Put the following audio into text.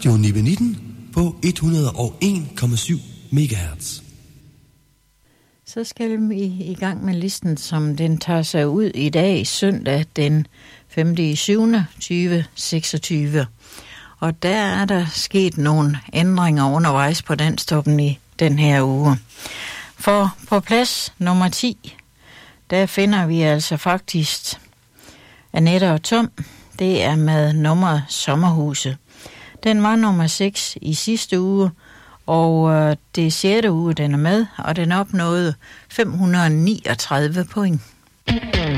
Radio Nibbe på 101,7 MHz. Så skal vi i gang med listen, som den tager sig ud i dag, søndag den 5.7.2026. Og der er der sket nogle ændringer undervejs på Danstoppen i den her uge. For på plads nummer 10, der finder vi altså faktisk Annette og Tom. Det er med nummeret Sommerhuse. Den var nummer 6 i sidste uge, og det er 6. uge, den er med, og den opnåede 539 point.